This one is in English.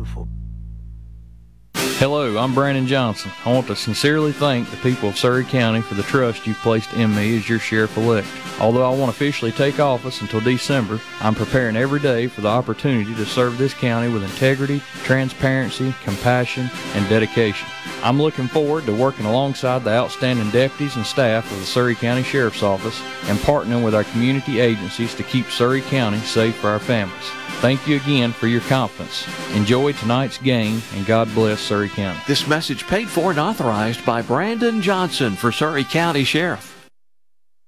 beautiful. Hello, I'm Brandon Johnson. I want to sincerely thank the people of Surry County for the trust you've placed in me as your sheriff-elect. Although I won't officially take office until December, I'm preparing every day for the opportunity to serve this county with integrity, transparency, compassion, and dedication. I'm looking forward to working alongside the outstanding deputies and staff of the Surry County Sheriff's Office and partnering with our community agencies to keep Surry County safe for our families. Thank you again for your confidence. Enjoy tonight's game, and God bless Surry County. This message paid for and authorized by Brandon Johnson for Surry County Sheriff.